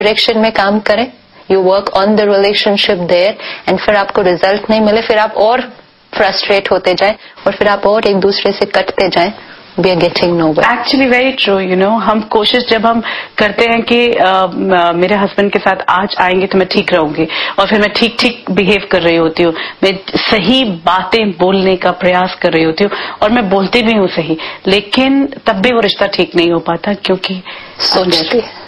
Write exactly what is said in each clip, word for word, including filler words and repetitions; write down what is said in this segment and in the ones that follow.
Direction में काम करें, you work on the relationship there, and फिर आपको रिजल्ट नहीं मिले, फिर आप और फ्रस्ट्रेट होते जाएं और फिर आप और एक दूसरे से कटते जाएं, we are getting nowhere. Actually very true, you know, हम कोशिश जब हम करते हैं कि आ, मेरे हस्बैंड के साथ आज आएंगे तो मैं ठीक रहूंगी, और फिर मैं ठीक ठीक बिहेव कर रही होती हूँ, मैं सही बातें बोलने का प्रयास कर रही होती हूँ और मैं बोलती भी हूँ सही, लेकिन तब भी वो रिश्ता ठीक नहीं हो पाता क्योंकि सोचती है।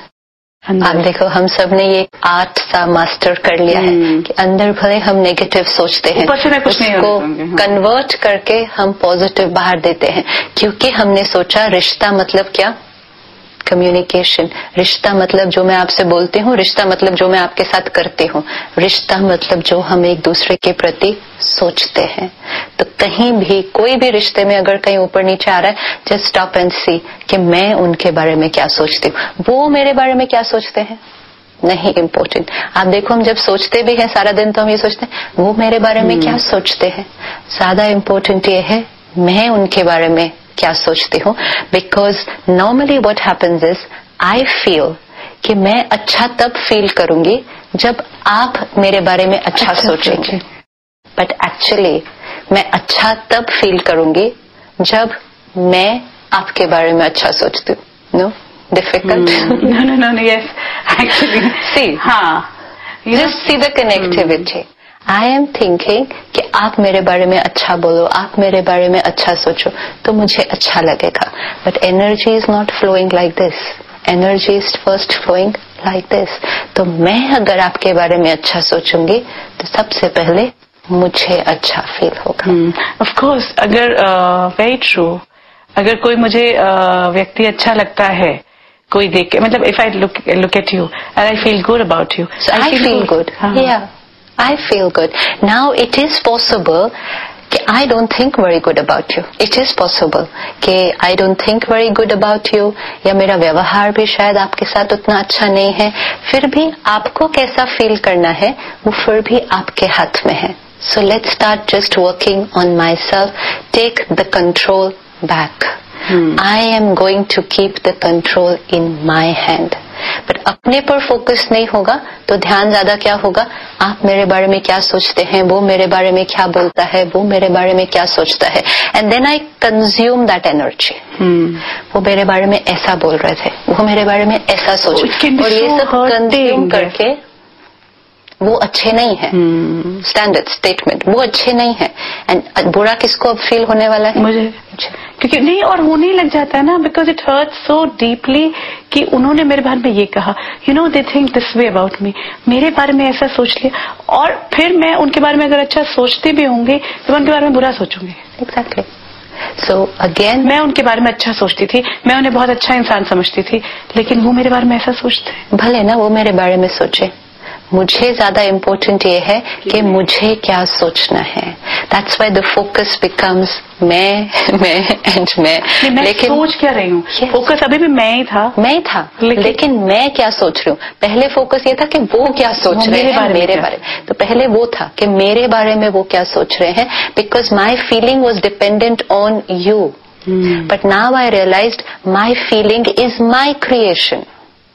आप देखो, हम सब ने ये आर्ट सा मास्टर कर लिया है कि अंदर भले हम नेगेटिव सोचते हैं, उसको कन्वर्ट करके हम पॉजिटिव बाहर देते हैं, क्योंकि हमने सोचा रिश्ता मतलब क्या, कम्युनिकेशन। रिश्ता मतलब जो मैं आपसे बोलती हूँ, रिश्ता मतलब जो मैं आपके साथ करती हूँ, रिश्ता मतलब जो हम एक दूसरे के प्रति सोचते हैं। तो कहीं भी कोई भी रिश्ते में अगर कहीं ऊपर नीचे आ रहा है, जस्ट स्टॉप एंड सी कि मैं उनके बारे में क्या सोचती हूँ, वो मेरे बारे में क्या सोचते हैं, नहीं इम्पोर्टेंट। आप देखो, हम जब सोचते भी हैं सारा दिन तो हम ये सोचते हैं वो मेरे बारे में क्या सोचते हैं, ज्यादा इम्पोर्टेंट ये है मैं उनके बारे में क्या सोचती हूँ। Because normally what happens is I feel कि मैं अच्छा तब फील करूंगी जब आप मेरे बारे में अच्छा, अच्छा सोचेंगे, बट एक्चुअली मैं अच्छा तब फील करूंगी जब मैं आपके बारे में अच्छा सोचती हूँ। Know difficult? No no no yes actually see, हाँ, just see the connectivity. I am thinking कि आप मेरे बारे में अच्छा बोलो, आप मेरे बारे में अच्छा सोचो तो मुझे अच्छा लगेगा, but energy is not flowing like this, energy is first flowing like this. तो मैं अगर आपके बारे में अच्छा सोचूंगी तो सबसे पहले मुझे अच्छा फील होगा। ऑफ कोर्स, अगर वेरी uh, ट्रू, अगर कोई मुझे uh, व्यक्ति अच्छा लगता है, कोई देख के, मतलब if I look look at you and I feel good about you, I feel good, या I feel good. Now it is possible कि I don't think very good about you. It is possible कि I don't think very good about you, या मेरा व्यवहार भी शायद आपके साथ उतना अच्छा नहीं है, फिर भी आपको कैसा फील करना है वो फिर भी आपके हाथ में है। So let's start just working on myself. Take the control back. Hmm. I am going to keep the control in my hand. But अपने पर फोकस नहीं होगा तो ध्यान ज्यादा क्या होगा, आप मेरे बारे में क्या सोचते हैं, वो मेरे बारे में क्या बोलता है, वो मेरे बारे में क्या सोचता है, and then I consume that energy. वो मेरे बारे में ऐसा बोल रहे थे, वो मेरे बारे में ऐसा सोच, और ये सब कंज्यूम करके वो अच्छे नहीं है, स्टैंडर्ड स्टेटमेंट वो अच्छे नहीं है, एंड बुरा किसको अब फील होने वाला है, मुझे, क्योंकि नहीं, और होने लग जाता है ना, because it hurt so deeply कि उन्होंने मेरे बारे में ये कहा, you know they think this way about me, मेरे बारे में ऐसा सोच लिया, और फिर मैं उनके बारे में अगर अच्छा सोचती भी होंगी तो मैं उनके बारे में बुरा सोचूंगी। एग्जैक्टली। सो अगेन, मैं उनके बारे में अच्छा सोचती थी, मैं उन्हें बहुत अच्छा इंसान समझती थी, लेकिन वो मेरे बारे में ऐसा सोचते हैं। भले ना वो मेरे बारे में सोचे, मुझे ज्यादा इम्पोर्टेंट ये है कि मुझे क्या सोचना है। That's why the focus becomes मैं मैं एंड मैं, मैं लेकिन सोच क्या रही हूँ, yes. फोकस अभी भी मैं ही था, मैं ही था, लेकिन, लेकिन मैं क्या सोच रही हूँ। पहले फोकस ये था कि वो क्या सोच रहे हैं मेरे बारे में, तो पहले वो था कि मेरे बारे में वो क्या सोच रहे हैं, because my feeling was dependent on you, but now I realised my feeling is my creation.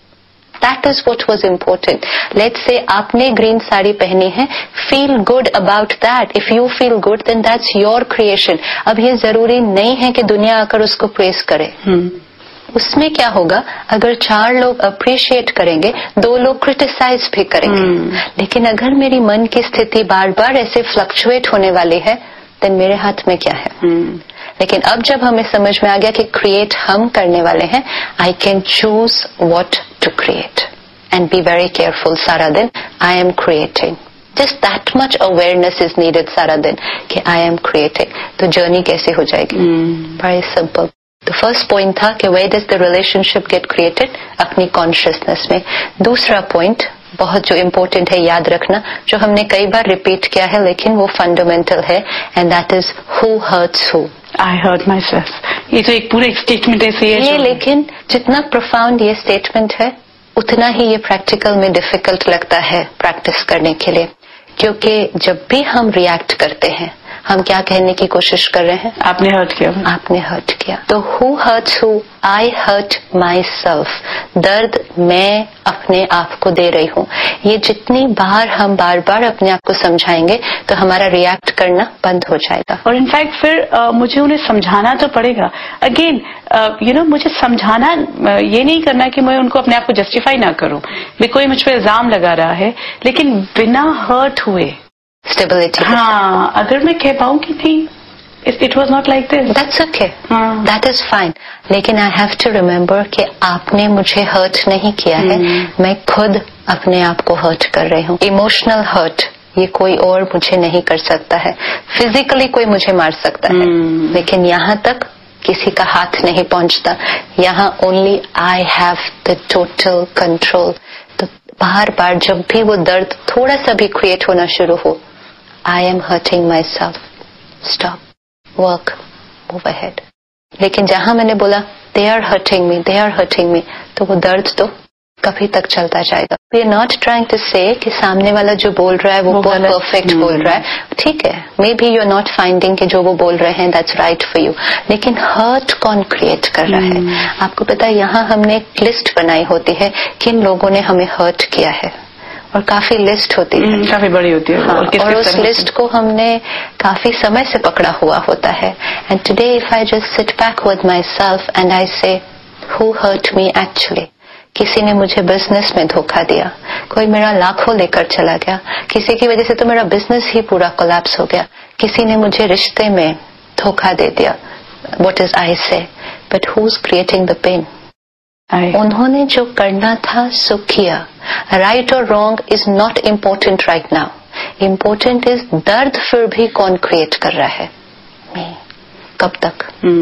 That is what was important. Let's say आपने ग्रीन साड़ी पहनी है, feel good about that. If you feel good, then that's your creation. अब ये जरूरी नहीं है कि दुनिया आकर उसको प्रेस करे। hmm. उसमें क्या होगा, अगर चार लोग अप्रिशिएट करेंगे, दो लोग क्रिटिसाइज भी करेंगे, hmm. लेकिन अगर मेरी मन की स्थिति बार बार ऐसे फ्लक्चुएट होने वाली है, then मेरे हाथ में क्या है। hmm. लेकिन अब जब हमें समझ में आ गया कि क्रिएट हम करने वाले हैं, I can choose what to create and be very careful सारा दिन, I am creating. Just that much awareness is needed सारा दिन कि आई एम क्रिएटिंग। तो जर्नी कैसे हो जाएगी, वेरी सिंपल। तो फर्स्ट पॉइंट था कि where does the relationship get created, अपनी कॉन्शियसनेस में। दूसरा पॉइंट बहुत जो इम्पोर्टेंट है, याद रखना, जो हमने कई बार रिपीट किया है लेकिन वो फंडामेंटल है, and that is who hertz who. I hurt my self. ये तो एक पूरा स्टेटमेंट ऐसे है ये, लेकिन जितना प्रोफाउंड ये स्टेटमेंट है उतना ही ये प्रैक्टिकल में डिफिकल्ट लगता है प्रैक्टिस करने के लिए, क्योंकि जब भी हम रिएक्ट करते हैं हम क्या कहने की कोशिश कर रहे हैं? आपने हर्ट किया, आपने हर्ट किया। तो who hertz who? I hurt my self. दर्द मैं अपने आप को दे रही हूँ। ये जितनी बार हम बार बार अपने आप को समझाएंगे तो हमारा रिएक्ट करना बंद हो जाएगा। और इनफैक्ट फिर uh, मुझे उन्हें समझाना तो पड़ेगा। अगेन यू नो मुझे समझाना uh, ये नहीं करना कि मैं उनको अपने आप को जस्टिफाई ना करूँ, भी कोई मुझ पर इल्जाम लगा रहा है, लेकिन बिना हर्ट हुए स्टेबिलिटी। हाँ, अगर मैं कह पाऊँ कि नहीं it was not like this, that's okay, that is fine. लेकिन आई हैव टू रिमेम्बर कि आपने मुझे हर्ट नहीं किया है, hmm. मैं खुद अपने आप को हर्ट कर रही हूँ। इमोशनल हर्ट ये कोई और मुझे नहीं कर सकता है। फिजिकली कोई मुझे मार सकता है, hmm. लेकिन यहाँ तक किसी का हाथ नहीं पहुंचता। यहाँ only I have the total control. तो बार बार जब भी वो दर्द थोड़ा सा भी क्रिएट होना शुरू हो, I am hurting my self, stop, work, move ahead. लेकिन जहां मैंने बोला they are hurting me, they are hurting me, तो वो दर्द तो कभी तक चलता जाएगा। We are not trying to से कि सामने वाला जो बोल रहा है वो, वो परफेक्ट बोल रहा है, ठीक है, may be you are not finding कि जो वो बोल रहे हैं दैट्स राइट फॉर यू, लेकिन हर्ट कौन क्रिएट कर रहा है? आपको पता है यहाँ हमने एक लिस्ट बनाई होती है किन लोगों ने हमें हर्ट किया है, और काफी लिस्ट होती है, काफी बड़ी होती है। हाँ, और, और उस लिस्ट को हमने काफी समय से पकड़ा हुआ होता है। And today if I just sit back with my self and I से हु हर्ट मी एक्चुअली। किसी ने मुझे बिजनेस में धोखा दिया, कोई मेरा लाखों लेकर चला गया, किसी की वजह से तो मेरा बिजनेस ही पूरा कोलैप्स हो गया, किसी ने मुझे रिश्ते में धोखा दे दिया। व्हाट इज आई से, but who is creating the pen? उन्होंने जो करना था सो किया। राइट और wrong is not important right now. Important is दर्द फिर भी कौन क्रिएट कर रहा है? मैं। कब तक?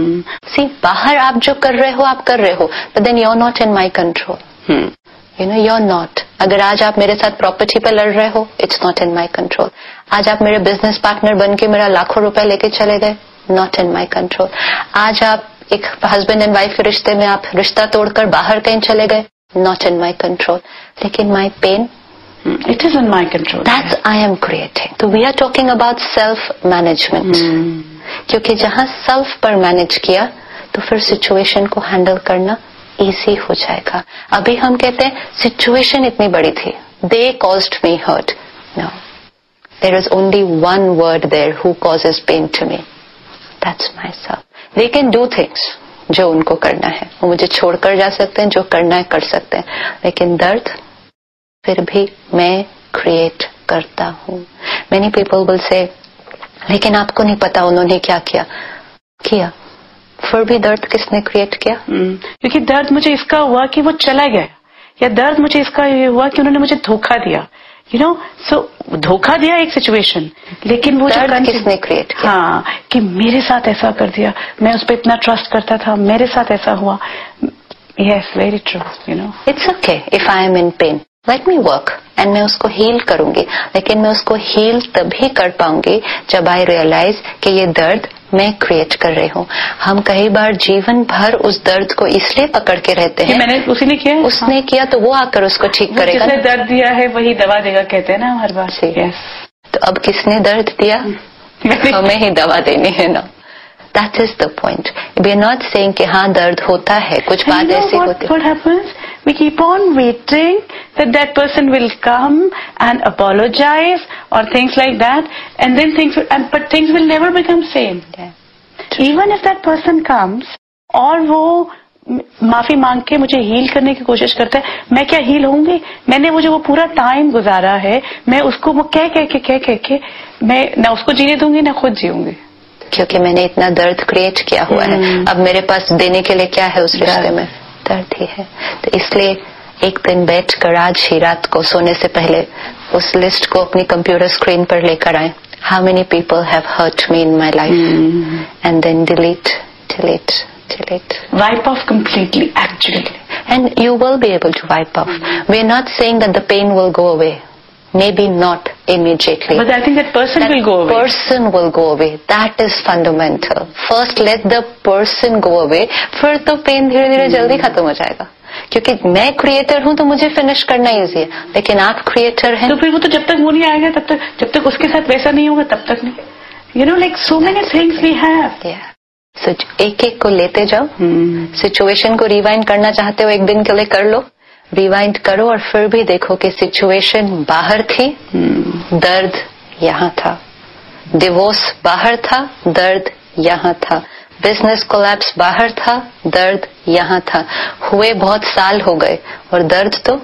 सी hmm. बाहर आप जो कर रहे हो आप कर रहे हो, but then you are not in my control. You know you are not. अगर आज आप मेरे साथ प्रॉपर्टी पे लड़ रहे हो, it's not in my control. आज आप मेरे बिजनेस पार्टनर बन के मेरा लाखों रुपए लेके चले गए, नॉट इन माई कंट्रोल। आज आप एक हस्बैंड एंड वाइफ के रिश्ते में आप रिश्ता तोड़कर बाहर कहीं चले गए, नॉट इन माई कंट्रोल। लेकिन my pen, it is in my control, that's I am creating. तो we are talking about self management, क्योंकि जहां सेल्फ पर मैनेज किया तो फिर सिचुएशन को हैंडल करना इजी हो जाएगा। अभी हम कहते हैं सिचुएशन इतनी बड़ी थी, दे caused me hurt. No, there is only one word there who causes pain to me, that's my self. They can do things जो उनको करना है, वो मुझे छोड़कर जा सकते हैं, जो करना है कर सकते हैं, लेकिन दर्द फिर भी मैं क्रिएट करता हूँ। Many people will say, लेकिन आपको नहीं पता उन्होंने क्या किया किया फिर भी दर्द किसने क्रिएट किया? hmm. क्योंकि दर्द मुझे इसका हुआ कि वो चला गया, या दर्द मुझे इसका ये हुआ कि उन्होंने मुझे धोखा दिया। यू नो सो धोखा दिया एक सिचुएशन, लेकिन वो दर्द किसने क्रिएट किया? हाँ, कि मेरे साथ ऐसा कर दिया, मैं उस पर इतना ट्रस्ट करता था, मेरे साथ ऐसा हुआ। Yes, very true. You know it's okay if I am in pen, let me work and मैं उसको हील करूंगी, लेकिन मैं उसको हील तभी कर पाऊंगी जब आई रियलाइज कि ये दर्द मैं क्रिएट कर रही हूँ। हम कई बार जीवन भर उस दर्द को इसलिए पकड़ के रहते हैं, मैंने उसी ने किया, उसने हाँ। किया तो वो आकर उसको ठीक करेगा। जिसने दर्द दिया है वही दवा देगा, कहते हैं ना हर बार। yes. तो अब किसने दर्द दिया? हमें ही दवा देनी है ना। That is the point. We are not saying कि हाँ दर्द होता है, कुछ बात ऐसी होती है। What happens? We keep on waiting that that person will come and apologize or things like that, and then things will, and but things will never become same. Yeah. Even if that person comes और वो माफी मांग के मुझे heal करने की कोशिश करता है, मैं क्या हील होंगी? मैंने वो जो वो पूरा टाइम गुजारा है, मैं उसको वो कह कह के कह कह के मैं ना उसको जीने दूंगी ना खुद जीऊंगी, क्योंकि मैंने इतना दर्द क्रिएट किया हुआ है। अब मेरे पास देने के लिए क्या है उस रिश्ते में? दर्द ही है। तो इसलिए एक दिन बैठ कर आज ही रात को सोने से पहले उस लिस्ट को अपनी कंप्यूटर स्क्रीन पर लेकर आए। How many people have hurt me in my life, and then delete delete delete, wipe off completely actually, and you will be able to wipe off. We are not saying that the pen will go away, maybe not immediately, but I think that person that will go away. person will go away. That is fundamental. First let the person go away, फिर तो pen धीरे धीरे जल्दी खत्म हो जाएगा। क्योंकि मैं क्रिएटर हूं तो मुझे फिनिश करना इजी है, लेकिन आप क्रिएटर हैं तो फिर वो तो जब तक वो नहीं आएगा तब तक, जब तक उसके साथ वैसा नहीं होगा तब तक नहीं। You know, like so many things we have. Yeah. So, एक एक को लेते जाओ. सिचुएशन को रिवाइंड करना चाहते हो एक दिन के लिए कर लो, रिवाइंड करो और फिर भी देखो कि सिचुएशन बाहर थी, दर्द यहाँ था. डिवोर्स बाहर था, दर्द यहाँ था. बिजनेस कोलैप्स बाहर था, दर्द यहाँ था. हुए बहुत साल हो गए और दर्द तो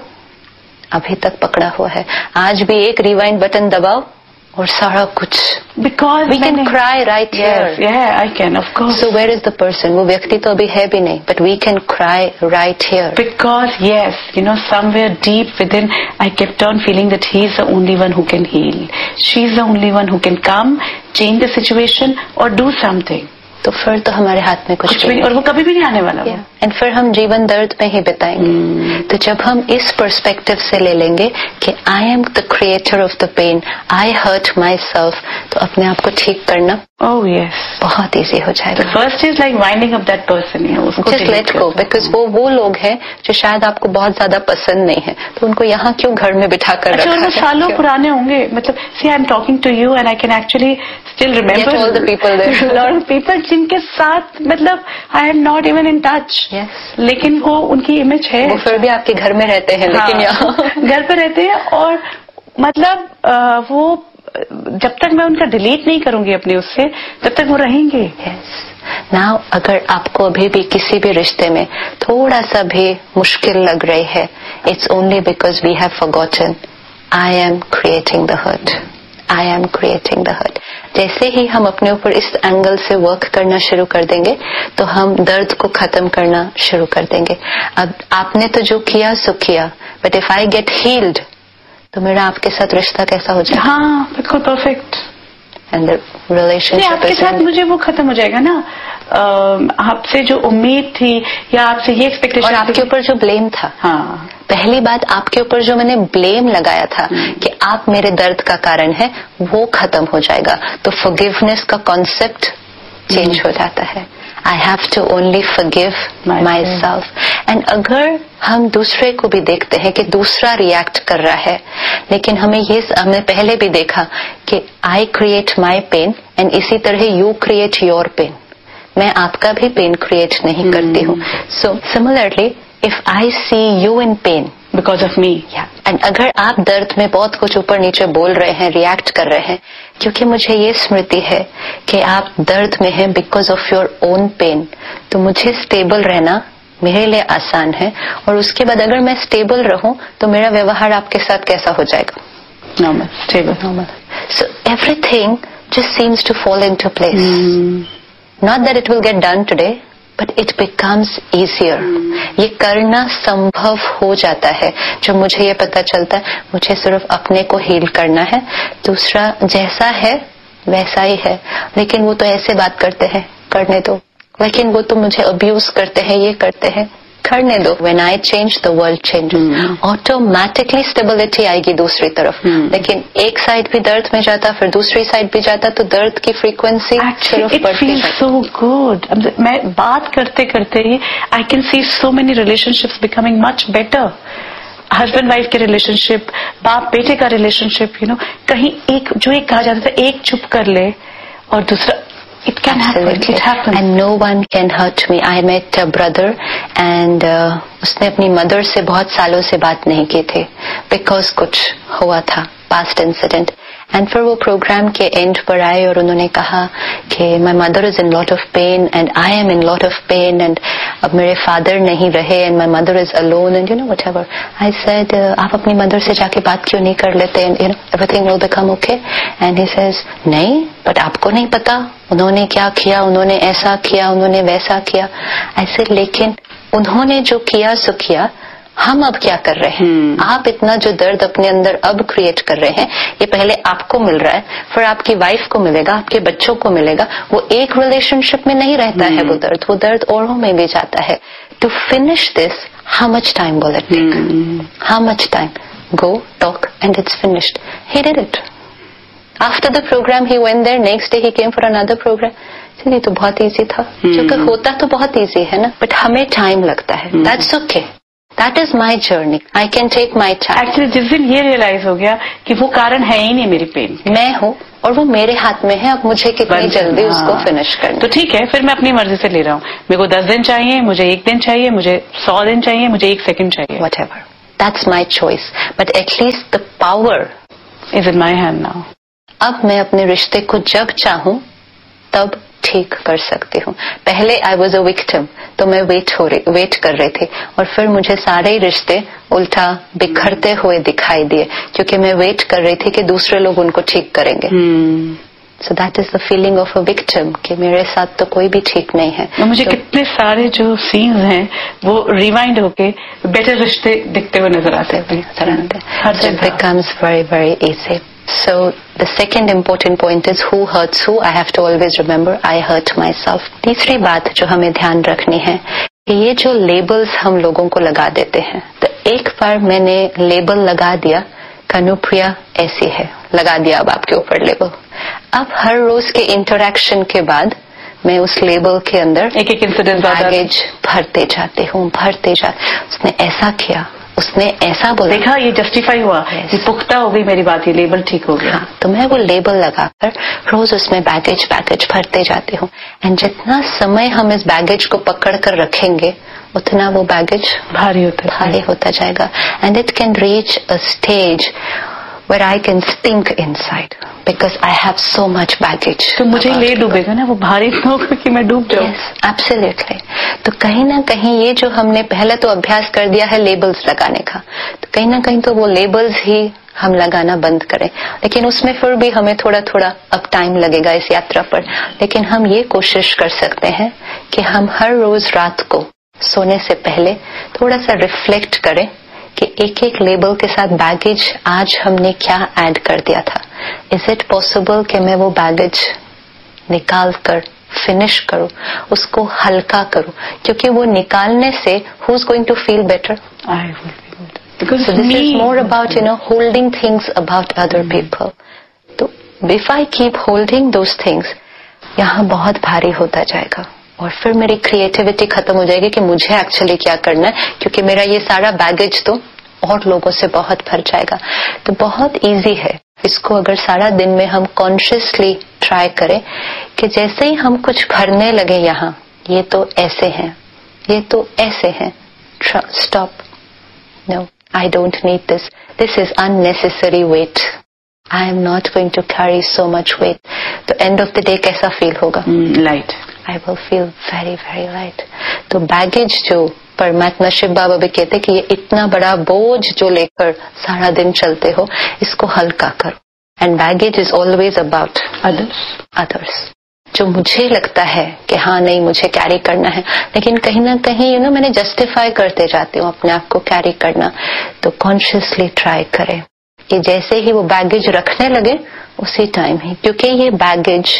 अभी तक पकड़ा हुआ है. आज भी एक रिवाइंड बटन दबाओ और सारा कुछ. Because we can cry right yes, here. Yeah, I can, of course. So where is the person? वो व्यक्ति तो अभी है भी नहीं, but we can cry right here. Because yes, you know, somewhere deep within, I kept on feeling that he is the only one who can heal. She is the only one who can come, change the situation or do something. तो फिर तो हमारे हाथ में कुछ, कुछ भी नहीं, और वो कभी भी नहीं आने वाला. एंड फिर हम जीवन दर्द में ही बिताएंगे. hmm. तो जब हम इस पर्सपेक्टिव से ले लेंगे कि I am the creator of the pen, I hurt my self, तो अपने आप को ठीक करना oh yes बहुत इजी हो जाएगा. First is like winding up that person. Just let go, because वो वो लोग हैं जो शायद आपको बहुत ज्यादा पसंद नहीं है, तो उनको यहाँ क्यों घर में बिठा कर रखा है. सालों पुराने होंगे. मतलब सी I am talking to you and I can actually still remember all the people there, lot of people जिनके साथ मतलब I am not even in touch. लेकिन वो उनकी इमेज है. वो फिर भी आपके घर में रहते हैं. हाँ. लेकिन यहाँ घर पे रहते हैं और मतलब आ, वो जब तक मैं उनका डिलीट नहीं करूंगी अपने उससे, तब तक वो रहेंगे. yes. नाउ अगर आपको अभी भी किसी भी रिश्ते में थोड़ा सा भी मुश्किल लग रही है, it's only because we have forgotten I am creating the hurt. I am creating the hurt. जैसे ही हम अपने ऊपर इस एंगल से वर्क करना शुरू कर देंगे तो हम दर्द को खत्म करना शुरू कर देंगे. अब आपने तो जो किया सो किया, but if I get heeled तो मेरा आपके साथ रिश्ता कैसा हो जाएगा. हाँ बिल्कुल परफेक्ट. एंड द रिलेशनशिप आपके साथ मुझे वो खत्म हो जाएगा ना. आपसे जो उम्मीद थी या आपसे ये एक्सपेक्टेशन, और आपके ऊपर जो ब्लेम था. हाँ पहली बात, आपके ऊपर जो मैंने ब्लेम लगाया था कि आप मेरे दर्द का कारण है, वो खत्म हो जाएगा. तो फॉरगिवनेस का कॉन्सेप्ट चेंज हो जाता है. I have to only forgive my self. And अगर हम दूसरे को भी देखते हैं कि दूसरा रिएक्ट कर रहा है, लेकिन हमें ये हमने पहले भी देखा कि I create my pen and इसी तरह यू क्रिएट योर पेन. मैं आपका भी पेन क्रिएट नहीं hmm. करती हूँ. So similarly if I C you in pain because of me, and अगर आप दर्द में बहुत कुछ ऊपर नीचे बोल रहे हैं, रिएक्ट कर रहे हैं, क्योंकि मुझे ये स्मृति है कि आप दर्द में हैं because of your own pen, तो मुझे स्टेबल रहना मेरे लिए आसान है. और उसके बाद अगर मैं स्टेबल रहूं तो मेरा व्यवहार आपके साथ कैसा हो जाएगा. Normal, stable, normal. So everything just seems to fall into place. Not that it will get done today, but it becomes easier. ये करना संभव हो जाता है जब मुझे ये पता चलता है मुझे सिर्फ अपने को हील करना है, दूसरा जैसा है वैसा ही है. लेकिन वो तो ऐसे बात करते हैं, करने दो. लेकिन वो तो मुझे अब्यूज करते हैं, ये करते हैं, करने दो. When I change the world changes. Automatically stability आएगी दूसरी तरफ. hmm. लेकिन एक साइड भी दर्द में जाता, फिर दूसरी साइड भी जाता, तो दर्द की फ्रीक्वेंसी सिर्फ बढ़ती जाती. So good. मैं बात करते करते ही I can see so many relationships becoming much better. Husband wife के रिलेशनशिप, बाप बेटे का रिलेशनशिप, यू नो, कहीं एक जो एक कहा जाता था एक चुप कर ले और दूसरा, it can happen. It happens. And no one can hurt me. I met a brother and uh, उसने अपनी मदर से बहुत सालों से बात नहीं की थी बिकॉज कुछ हुआ था, पास्ट इंसिडेंट. एंड फिर वो प्रोग्राम के एंड पर आए और उन्होंने कहा कि my mother is in lot of pen and I am in lot of pen and अब मेरे फादर नहीं रहे and my mother is alone and you know whatever. I said आप अपनी मदर से जाके बात क्यों नहीं कर लेते and you know everything will become okay. And he says नहीं, बट आपको नहीं पता उन्होंने क्या किया, उन्होंने ऐसा किया, उन्होंने वैसा किया. ऐसे लेकिन उन्होंने जो किया सो किया, हम अब क्या कर रहे हैं. hmm. आप इतना जो दर्द अपने अंदर अब क्रिएट कर रहे हैं, ये पहले आपको मिल रहा है, फिर आपकी वाइफ को मिलेगा, आपके बच्चों को मिलेगा. वो एक रिलेशनशिप में नहीं रहता hmm. है वो दर्द, वो दर्द औरों में भी जाता है. To finish this, how much time will it take? How much time? Go talk and it's finished. He did it. After the programme he went there, next day he came for another programme. चलिए, तो बहुत easy था. hmm. क्योंकि होता तो बहुत easy है ना, बट हमें टाइम लगता है. That's okay. That is my journey. I can take my time. Actually, जिस दिन ये रियलाइज हो गया कि वो कारण है ही नहीं मेरी पेन, मैं हूँ, और वो मेरे हाथ में है, अब मुझे कितनी जल्दी उसको फिनिश करना। तो ठीक है, फिर मैं अपनी मर्जी से ले रहा हूँ, मेरे को दस दिन चाहिए, मुझे एक दिन चाहिए, मुझे सौ दिन चाहिए, मुझे एक सेकंड चाहिए, whatever, that's my choice, but at least the power is in my hand now. अब मैं अपने रिश्ते को जब चाहूं तब ठीक कर सकती हूँ। पहले आई वॉज अ विक्टिम, तो मैं वेट हो रही वेट कर रही थी, और फिर मुझे सारे ही रिश्ते उल्टा बिखरते हुए दिखाई दिए, क्योंकि मैं वेट कर रही थी कि दूसरे लोग उनको ठीक करेंगे। So that is the feeling of a victim, कि मेरे साथ तो कोई भी ठीक नहीं है। तो मुझे तो, कितने सारे जो सीन्स हैं वो रिवाइंड होके बेटर रिश्ते दिखते हुए नजर आते हैं, नजर आते हैं। It becomes very very easy. So the second important point is who hurts who. I have to always remember I hurt myself. तीसरी बात जो हमें ध्यान रखनी है कि ये जो लेबल्स हम लोगों को लगा देते हैं, तो एक बार मैंने लेबल लगा दिया, कनुप्रिया ऐसी है, लगा दिया अब आपके ऊपर लेबल। अब हर रोज के इंटरेक्शन के बाद मैं उस लेबल के अंदर एक एक इंसिडेंट बैगेज भरते जाते हूँ भरते जा उसने ऐसा किया, उसने ऐसा बोला, देखा ये जस्टिफाई हुआ, ये पुख्ता हो गई मेरी बात, ये लेबल ठीक हो गया। हाँ, तो मैं वो लेबल लगाकर रोज उसमें बैगेज बैगेज भरते जाती हूँ। एंड जितना समय हम इस बैगेज को पकड़ कर रखेंगे उतना वो बैगेज भारी होता भारी होता जाएगा। And it can reach a stage where I can stink inside because I have so much baggage. तो मुझे ले डूबेगा ना, वो भारी होगा कि मैं डूब जाऊँ। Yes, absolutely. तो कहीं ना कहीं ये जो हमने पहले तो अभ्यास कर दिया है लेबल्स लगाने का, तो कहीं ना कहीं तो वो लेबल्स ही हम लगाना बंद करें। लेकिन उसमें फिर भी हमें थोड़ा थोड़ा अब टाइम लगेगा इस यात्रा पर। लेकिन हम ये कोशिश कर सकते हैं कि हम हर रोज रात को सोने से पहले थोड़ा सा रिफ्लेक्ट करें कि एक एक लेबल के साथ बैगेज आज हमने क्या ऐड कर दिया था। इज इट पॉसिबल कि मैं वो बैगेज निकाल कर फिनिश करूं, उसको हल्का करूं, क्योंकि वो निकालने से who is going to feel better? I will feel better. So this is more about, you know, holding things about other people. तो if I keep holding those things, यहाँ बहुत भारी होता जाएगा और फिर मेरी क्रिएटिविटी खत्म हो जाएगी कि मुझे एक्चुअली क्या करना है, क्योंकि मेरा ये सारा बैगेज तो और लोगों से बहुत भर जाएगा। तो बहुत इजी है, इसको अगर सारा दिन में हम कॉन्शियसली ट्राई करें कि जैसे ही हम कुछ भरने लगे, यहाँ ये तो ऐसे हैं, ये तो ऐसे हैं, stop, no, I don't need this. This is unnecessary weight. I am not going to carry so much weight. तो end of the day कैसा feel होगा? mm, light. I will feel very very light. तो baggage जो परमात्मा शिव बाबा भी कहते कि ये इतना बड़ा बोझ जो लेकर सारा दिन चलते हो, इसको हल्का करो। And baggage is always about others. Others. जो मुझे लगता है कि हाँ नहीं मुझे कैरी करना है, लेकिन कहीं ना कहीं यू नो मैंने जस्टिफाई करते जाती हूँ अपने आप को कैरी करना। तो कॉन्शियसली ट्राई करें कि जैसे ही वो बैगेज रखने लगे उसी टाइम ही, क्योंकि ये बैगेज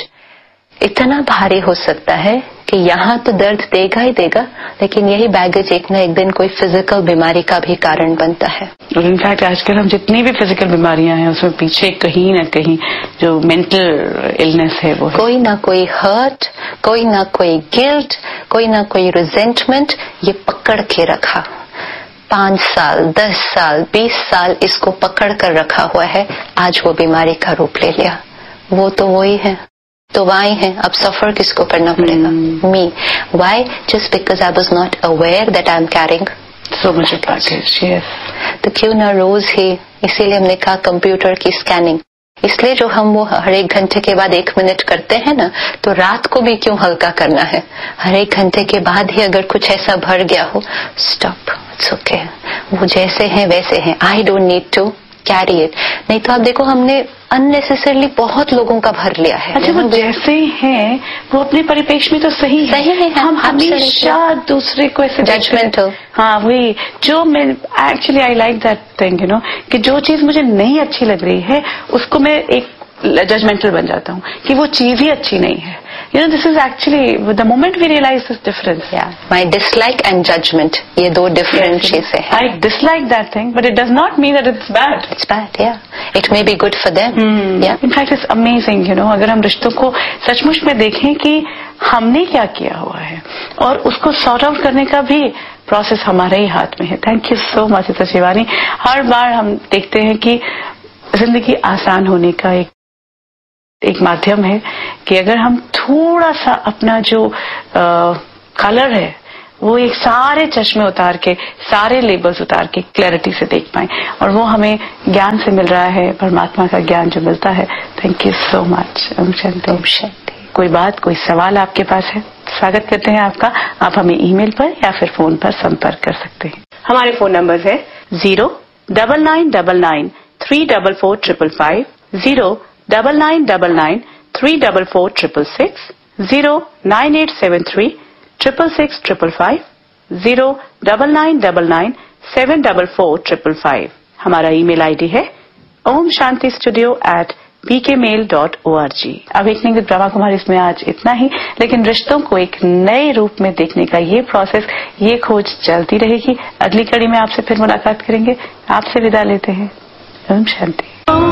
इतना भारी हो सकता है कि यहाँ तो दर्द देगा ही देगा, लेकिन यही बैगेज एक ना एक दिन कोई फिजिकल बीमारी का भी कारण बनता है। और इनफैक्ट आजकल हम जितनी भी फिजिकल बीमारियां हैं उसमें पीछे कहीं ना कहीं जो मेंटल इलनेस है वो है। कोई ना कोई हर्ट, कोई ना कोई गिल्ट, कोई ना कोई रिजेंटमेंट ये पकड़ के रखा, पांच साल दस साल बीस साल इसको पकड़ कर रखा हुआ है, आज वो बीमारी का रूप ले लिया। वो तो वही है, तो वाई है, अब सफर किसको करना पड़ेगा? मी। Y? Just because I was not aware that I am carrying so much baggage. Yes. तो क्यों ना रोज ही, इसीलिए हमने कहा कंप्यूटर की स्कैनिंग, इसलिए जो हम वो हर एक घंटे के बाद एक मिनट करते हैं ना, तो रात को भी क्यों हल्का करना है? हर एक घंटे के बाद ही अगर कुछ ऐसा भर गया हो, स्टॉप, इट्स ओके, वो जैसे हैं वैसे हैं, I don't need to carry it. नहीं तो आप देखो हमने अननेसेसरली बहुत लोगों का भर लिया है। अच्छा, वो जैसे हैं वो अपने परिपेक्ष में तो सही है, सही है, हम हमेशा दूसरे को ऐसे जजमेंटल। हाँ वही जो मैं actually I like that thing you know कि जो चीज मुझे नहीं अच्छी लग रही है उसको मैं एक जजमेंटल बन जाता हूँ कि वो चीज ही अच्छी नहीं है। You know, this is actually the moment we realize this difference. Yeah, my dislike and judgment, ये दो different चीजें हैं। I dislike that thing, but it does not mean that it's bad. It's bad, yeah. It may be good for them. Hmm. Yeah. In fact, it's amazing, you know, अगर हम रिश्तों को सचमुच में देखें कि हमने क्या किया हुआ है और उसको सॉर्ट आउट करने का भी प्रोसेस हमारे ही हाथ में है। Thank you so much Shivani. हर बार हम देखते हैं कि जिंदगी आसान होने का एक एक माध्यम है कि अगर हम थोड़ा सा अपना जो कलर है वो एक सारे चश्मे उतार के, सारे लेबल्स उतार के क्लैरिटी से देख पाए, और वो हमें ज्ञान से मिल रहा है, परमात्मा का ज्ञान जो मिलता है। Thank you so much. Om Shanti. Om Shanti. कोई बात, कोई सवाल आपके पास है, स्वागत करते हैं आपका। आप हमें ईमेल पर या फिर फोन पर संपर्क कर सकते हैं। हमारे फोन नंबर है zero double nine double nine three double four triple five, zero double nine double nine three double four triple six, zero nine eight seven three triple six triple five, zero double nine double nine seven double four triple five. हमारा email ID है Om Shanti studio eight B के mail dot O R G. Awakening with Brahma Kumari इसमें आज इतना ही, लेकिन रिश्तों को एक नए रूप में देखने का ये प्रोसेस, ये खोज चलती रहेगी। अगली कड़ी में आपसे फिर मुलाकात करेंगे। आपसे विदा लेते हैं। ओम शांति।